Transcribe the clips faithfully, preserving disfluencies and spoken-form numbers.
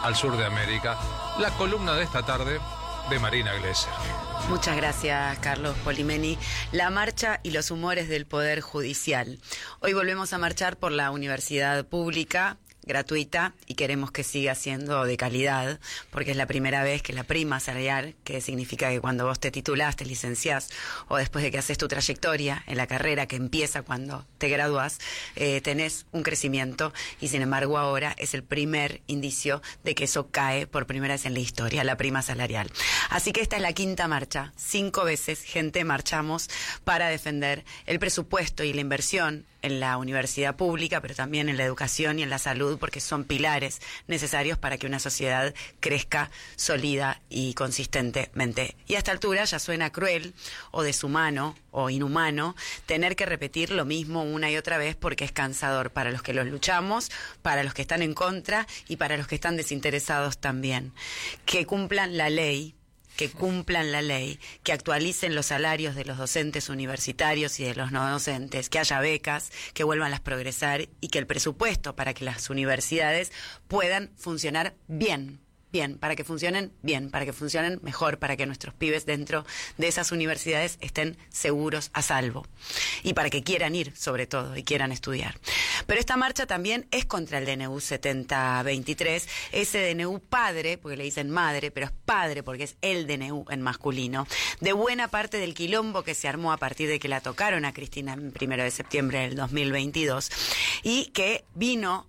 al sur de América. La columna de esta tarde de Marina Glesser. Muchas gracias, Carlos Polimeni. La marcha y los humores del Poder Judicial. Hoy volvemos a marchar por la universidad pública, gratuita, y queremos que siga siendo de calidad, porque es la primera vez que la prima salarial, que significa que cuando vos te titulás, te licenciás, o después de que haces tu trayectoria en la carrera, que empieza cuando te gradúas, eh, tenés un crecimiento, y sin embargo ahora es el primer indicio de que eso cae por primera vez en la historia, la prima salarial. Así que esta es la quinta marcha. Cinco veces, gente, marchamos para defender el presupuesto y la inversión en la universidad pública, pero también en la educación y en la salud, porque son pilares necesarios para que una sociedad crezca sólida y consistentemente. Y a esta altura ya suena cruel o deshumano o inhumano tener que repetir lo mismo una y otra vez, porque es cansador para los que los luchamos, para los que están en contra y para los que están desinteresados también. Que cumplan la ley, que cumplan la ley, que actualicen los salarios de los docentes universitarios y de los no docentes, que haya becas, que vuelvan a progresar y que el presupuesto para que las universidades puedan funcionar bien. Bien, para que funcionen bien, para que funcionen mejor, para que nuestros pibes dentro de esas universidades estén seguros, a salvo. Y para que quieran ir, sobre todo, y quieran estudiar. Pero esta marcha también es contra el D N U setenta veintitrés, ese D N U padre, porque le dicen madre, pero es padre porque es el D N U en masculino, de buena parte del quilombo que se armó a partir de que la tocaron a Cristina el primero de septiembre del dos mil veintidós, y que vino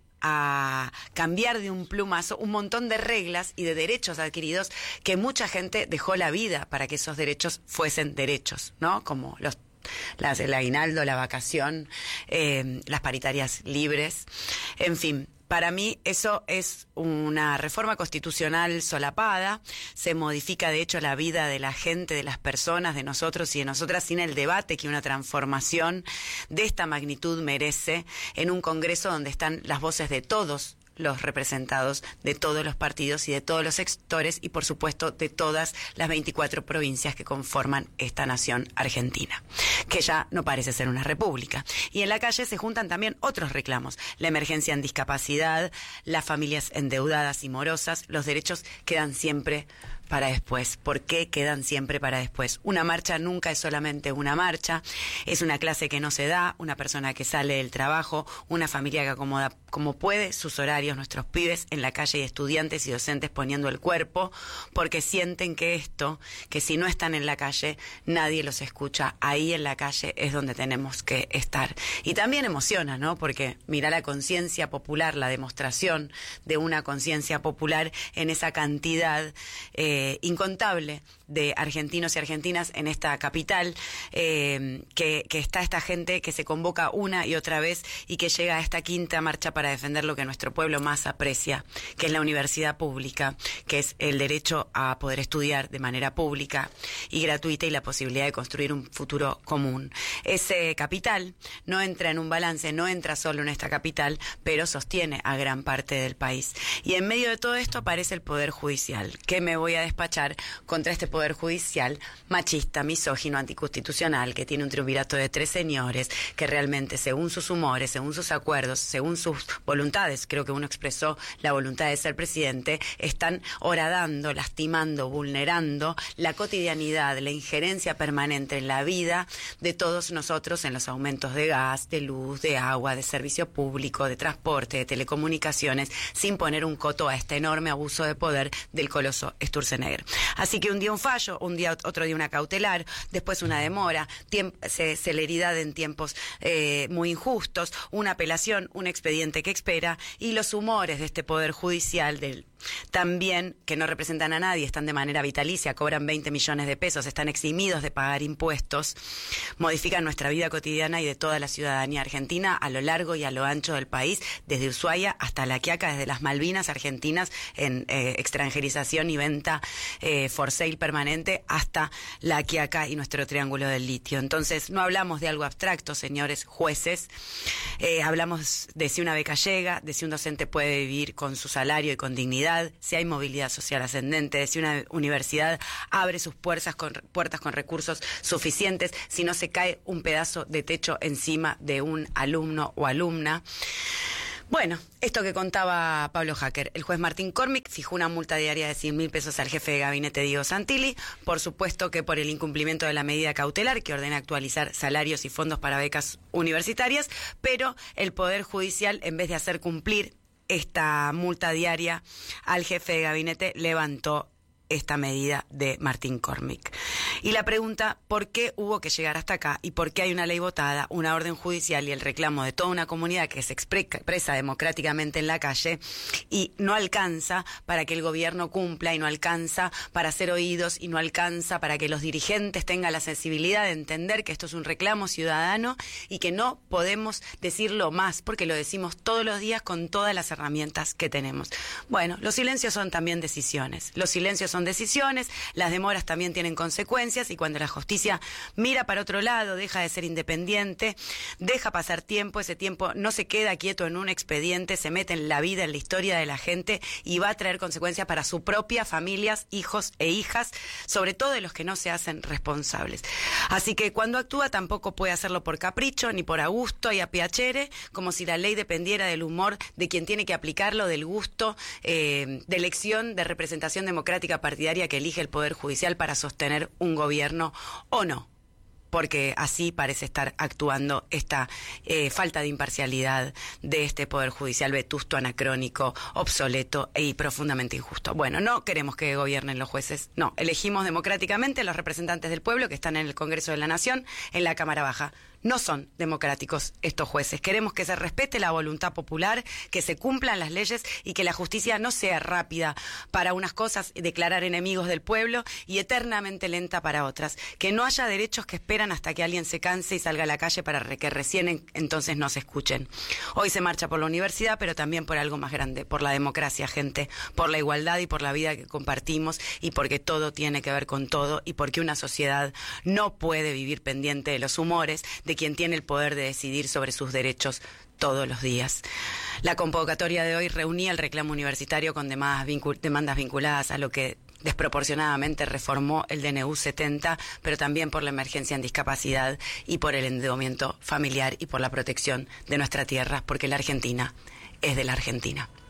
a cambiar de un plumazo un montón de reglas y de derechos adquiridos que mucha gente dejó la vida para que esos derechos fuesen derechos, ¿no? Como los las, el aguinaldo, la vacación, eh, las paritarias libres, en fin. Para mí eso es una reforma constitucional solapada, se modifica de hecho la vida de la gente, de las personas, de nosotros y de nosotras, sin el debate que una transformación de esta magnitud merece en un Congreso donde están las voces de todos los representados, de todos los partidos y de todos los sectores, y por supuesto de todas las veinticuatro provincias que conforman esta nación argentina, que ya no parece ser una república. Y en la calle se juntan también otros reclamos: la emergencia en discapacidad, las familias endeudadas y morosas. Los derechos quedan siempre para después. ¿Por qué quedan siempre para después? Una marcha nunca es solamente una marcha, es una clase que no se da, una persona que sale del trabajo, una familia que acomoda como puede sus horarios, nuestros pibes en la calle y estudiantes y docentes poniendo el cuerpo, porque sienten que esto, que si no están en la calle, nadie los escucha. Ahí en la calle es donde tenemos que estar. Y también emociona, ¿no? Porque mira la conciencia popular, la demostración de una conciencia popular en esa cantidad eh, incontable de argentinos y argentinas en esta capital, eh, que, que está esta gente que se convoca una y otra vez y que llega a esta quinta marcha para defender lo que nuestro pueblo más aprecia, que es la universidad pública, que es el derecho a poder estudiar de manera pública y gratuita y la posibilidad de construir un futuro común. Ese capital no entra en un balance, no entra solo en esta capital, pero sostiene a gran parte del país. Y en medio de todo esto aparece el Poder Judicial, que me voy a despachar contra este Poder Judicial machista, misógino, anticonstitucional, que tiene un triunvirato de tres señores, que realmente, según sus humores, según sus acuerdos, según sus voluntades, creo que uno expresó la voluntad de ser presidente, están horadando, lastimando, vulnerando la cotidianidad, la injerencia permanente en la vida de todos nosotros, en los aumentos de gas, de luz, de agua, de servicio público, de transporte, de telecomunicaciones, sin poner un coto a este enorme abuso de poder del coloso Sturzenegger. Así que un día un fallo, un día otro día una cautelar, después una demora, tiemp- celeridad en tiempos eh, muy injustos, una apelación, un expediente que espera, y los humores de este Poder Judicial del también, que no representan a nadie, están de manera vitalicia, cobran veinte millones de pesos, están eximidos de pagar impuestos, modifican nuestra vida cotidiana y de toda la ciudadanía argentina a lo largo y a lo ancho del país, desde Ushuaia hasta La Quiaca, desde las Malvinas argentinas en eh, extranjerización y venta eh, for sale permanente, hasta La Quiaca y nuestro triángulo del litio. Entonces no hablamos de algo abstracto, señores jueces, eh, hablamos de si una beca llega, de si un docente puede vivir con su salario y con dignidad, si hay movilidad social ascendente, si una universidad abre sus puertas con, puertas con recursos suficientes, si no se cae un pedazo de techo encima de un alumno o alumna. Bueno, esto que contaba Pablo Hacker, el juez Martín Cormick fijó una multa diaria de cien mil pesos al jefe de gabinete Diego Santilli, por supuesto que por el incumplimiento de la medida cautelar que ordena actualizar salarios y fondos para becas universitarias, pero el Poder Judicial, en vez de hacer cumplir esta multa diaria al jefe de gabinete, levantó esta medida de Martín Cormick. Y la pregunta, ¿por qué hubo que llegar hasta acá? ¿Y por qué hay una ley votada, una orden judicial y el reclamo de toda una comunidad que se expresa democráticamente en la calle y no alcanza para que el gobierno cumpla y no alcanza para ser oídos y no alcanza para que los dirigentes tengan la sensibilidad de entender que esto es un reclamo ciudadano y que no podemos decirlo más porque lo decimos todos los días con todas las herramientas que tenemos? Bueno, los silencios son también decisiones. Los silencios son decisiones, las demoras también tienen consecuencias y cuando la justicia mira para otro lado, deja de ser independiente, deja pasar tiempo, ese tiempo no se queda quieto en un expediente, se mete en la vida, en la historia de la gente y va a traer consecuencias para su propia familias, hijos e hijas, sobre todo de los que no se hacen responsables. Así que cuando actúa tampoco puede hacerlo por capricho, ni por a gusto y a piacere, como si la ley dependiera del humor de quien tiene que aplicarlo, del gusto eh, de elección, de representación democrática partidaria que elige el Poder Judicial para sostener un gobierno o no, porque así parece estar actuando esta eh, falta de imparcialidad de este Poder Judicial vetusto, anacrónico, obsoleto y profundamente injusto. Bueno, no queremos que gobiernen los jueces, no, elegimos democráticamente a los representantes del pueblo que están en el Congreso de la Nación, en la Cámara Baja. No son democráticos estos jueces. Queremos que se respete la voluntad popular, que se cumplan las leyes y que la justicia no sea rápida para unas cosas, declarar enemigos del pueblo, y eternamente lenta para otras. Que no haya derechos que esperan hasta que alguien se canse y salga a la calle para que recién en, entonces nos escuchen. Hoy se marcha por la universidad, pero también por algo más grande, por la democracia, gente, por la igualdad y por la vida que compartimos y porque todo tiene que ver con todo y porque una sociedad no puede vivir pendiente de los humores de quien tiene el poder de decidir sobre sus derechos todos los días. La convocatoria de hoy reunía el reclamo universitario con demás vincul- demandas vinculadas a lo que desproporcionadamente reformó el D N U setenta, pero también por la emergencia en discapacidad y por el endeudamiento familiar y por la protección de nuestra tierra, porque la Argentina es de la Argentina.